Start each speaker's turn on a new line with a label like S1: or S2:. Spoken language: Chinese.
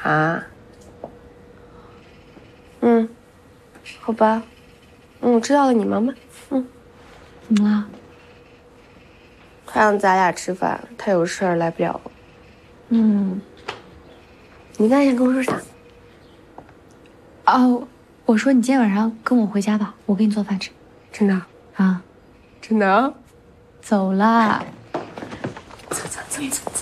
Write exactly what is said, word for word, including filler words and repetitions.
S1: 啊？嗯，好吧。嗯，我知道了，你忙吧。嗯，
S2: 怎么了？
S1: 他让咱俩吃饭，他有事儿来不了了。
S2: 嗯，
S1: 你刚才想跟我说啥？
S2: 哦，我说你今天晚上跟我回家吧，我给你做饭吃。
S1: 真的？
S2: 啊，
S1: 真的？
S2: 走啦。
S1: 走走走走走。